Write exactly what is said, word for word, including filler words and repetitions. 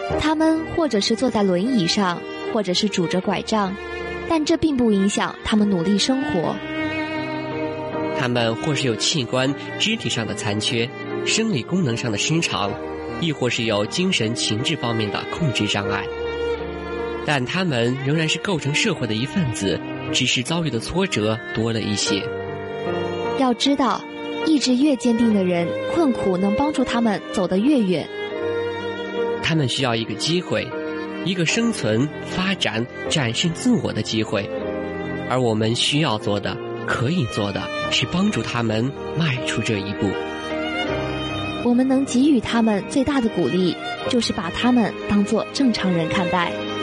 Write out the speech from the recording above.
他们或者是坐在轮椅上，或者是拄着拐杖，但这并不影响他们努力生活。 他们或是有器官、肢体上的残缺，生理功能上的失常，亦或是有精神情志方面的控制障碍，但他们仍然是构成社会的一份子，只是遭遇的挫折多了一些。 要知道，意志越坚定的人，困苦能帮助他们走得越远。 他们需要一个机会，一个生存、发展、展示自我的机会，而我们需要做的、可以做的是帮助他们迈出这一步。 我们能给予他们最大的鼓励，就是把他们当作正常人看待。